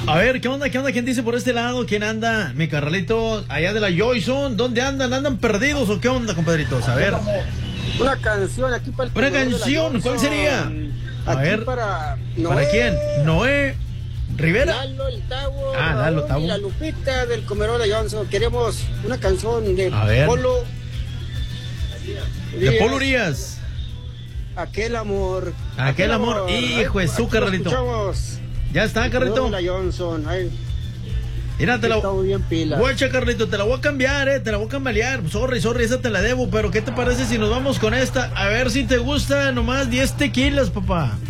A ver, ¿qué onda? ¿Qué onda? ¿Quién dice por este lado? ¿Quién anda? Mi carnalito, allá de la Joyson. ¿Dónde andan? ¿Andan perdidos o qué onda, compadritos? A ver. Una canción aquí para el Una corredor de la canción, ¿cuál Johnson. sería? A Aquí ver. para Noé, ¿Para quién? ¿Noé Rivera? Lalo, el Tavo, Lalo, Raúl Tavo. y la Lupita del comedor de Johnson. Queremos una canción de A ver. Polo. De Polo Urias. Aquel amor. Aquel amor. Hijo de su, Aquí lo carnalito. escuchamos. Ya está, El carnalito. comedor de la Johnson. Ay, Mira, te la está muy bien pila. Guacha, carnalito, te la voy a cambiar, te la voy a cambalear. Sorry, esa te la debo, pero ¿qué te parece si nos vamos con esta? A ver si te gusta, nomás 10 tequilas, papá.